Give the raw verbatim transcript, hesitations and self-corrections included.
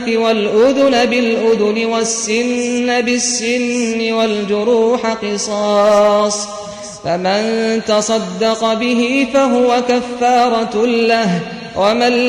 الأنف والأذن بالأذن والسن بالسن والجروح قصاص، فمن تصدق به فهو كفارة له، ومن